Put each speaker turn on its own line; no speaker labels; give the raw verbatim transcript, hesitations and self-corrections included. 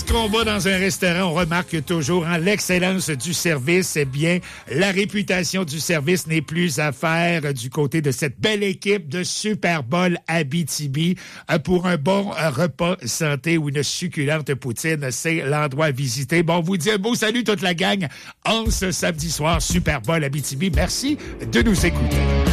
Lorsqu'on va dans un restaurant, on remarque toujours hein, l'excellence du service. Eh bien, la réputation du service n'est plus à faire du côté de cette belle équipe de Super Bowl Abitibi. Pour un bon repas santé ou une succulente poutine, c'est l'endroit à visiter. Bon, on vous dit un beau salut toute la gang en ce samedi soir Super Bowl Abitibi. Merci de nous écouter.